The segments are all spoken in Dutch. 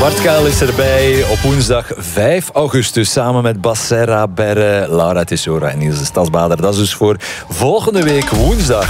Bart Kuil is erbij op woensdag 5 augustus samen met Bassera, Berre, Laura Tesora en Niels de Stadsbader. Dat is dus voor volgende week woensdag.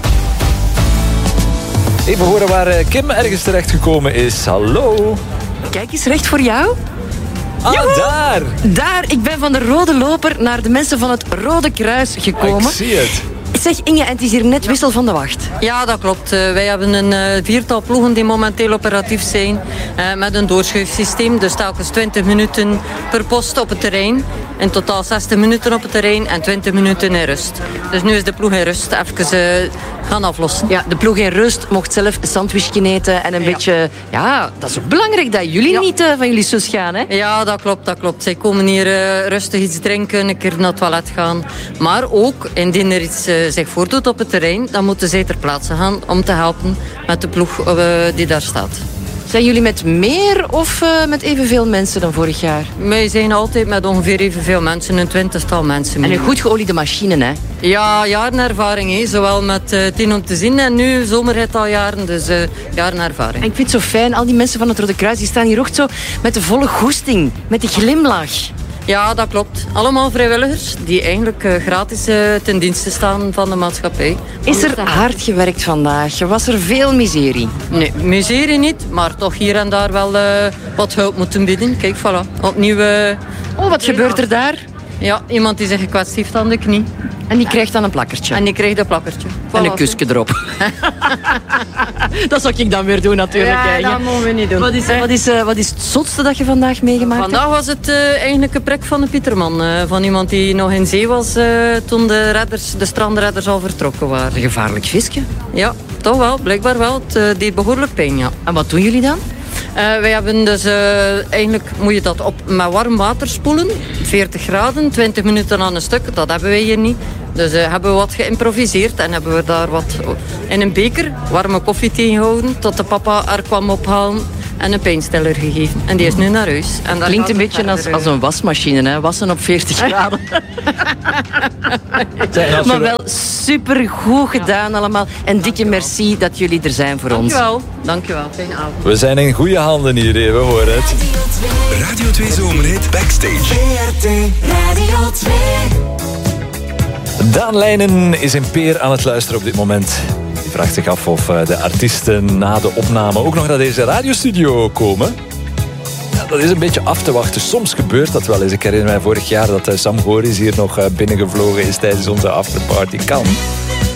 Even horen waar Kim ergens terechtgekomen is. Hallo. Kijk eens, recht voor jou. Ah, daar. Daar, ik ben van de Rode Loper naar de mensen van het Rode Kruis gekomen. Ik zie het. Zeg Inge, en het is hier net wissel van de wacht. Ja, dat klopt. Wij hebben een viertal ploegen die momenteel operatief zijn. Met een doorschuifsysteem. Dus telkens 20 minuten per post op het terrein. In totaal 60 minuten op het terrein en 20 minuten in rust. Dus nu is de ploeg in rust even gaan aflossen. Ja, de ploeg in rust mocht zelf een sandwichje eten en een beetje... Ja, dat is ook belangrijk dat jullie niet van jullie zus gaan, hè? Ja, dat klopt. Zij komen hier rustig iets drinken, een keer naar het toilet gaan. Maar ook, indien er iets zich voordoet op het terrein, dan moeten zij ter plaatse gaan om te helpen met de ploeg die daar staat. Zijn jullie met meer of met evenveel mensen dan vorig jaar? Wij zijn altijd met ongeveer evenveel mensen, een 20-tal mensen. En een goed geoliede machine, hè? Ja, jarenervaring, hè. Zowel met 10 om te zien en nu zomerrit al jaren, dus jarenervaring. En ik vind het zo fijn, al die mensen van het Rode Kruis, die staan hier ook zo met de volle goesting, met die glimlach. Ja, dat klopt. Allemaal vrijwilligers die eigenlijk gratis ten dienste staan van de maatschappij. Is er hard gewerkt vandaag? Was er veel miserie? Nee, miserie niet, maar toch hier en daar wel wat hulp moeten bieden. Kijk, voilà. Opnieuw... wat gebeurt er daar? Ja, iemand die zich gekwetst heeft aan de knie. En die krijgt dan een plakkertje. En die krijgt een plakkertje. Voilà. En een kusje erop. Dat zou ik dan weer doen, natuurlijk. Ja, dat mogen we niet doen. Wat is het zotste dat je vandaag meegemaakt hebt? Vandaag was het eigenlijk een prik van de Pieterman. Van iemand die nog in zee was toen de strandredders al vertrokken waren. Een gevaarlijk visje? Ja, toch wel. Blijkbaar wel. Het deed behoorlijk pijn, ja. En wat doen jullie dan? Wij hebben dus eigenlijk moet je dat op met warm water spoelen. 40 graden, 20 minuten aan een stuk. Dat hebben wij hier niet. Dus hebben we wat geïmproviseerd en hebben we daar wat in een beker warme koffie tegengehouden tot de papa er kwam ophalen en een pijnstiller gegeven. En die is nu naar huis. En dat klinkt een beetje als een wasmachine, hè? Wassen op 40 graden. Maar wel super goed gedaan allemaal. En dikke merci dat jullie er zijn voor ons. Dankjewel. Fijne avond. We zijn in goede handen hier, we horen het. Radio 2 Zomerhit Backstage. Radio 2. Daan Leijnen is in Peer aan het luisteren op dit moment. Die vraagt zich af of de artiesten na de opname ook nog naar deze radiostudio komen. Ja, dat is een beetje af te wachten. Soms gebeurt dat wel eens. Ik herinner mij vorig jaar dat Sam Goris hier nog binnengevlogen is tijdens onze afterparty. Kan.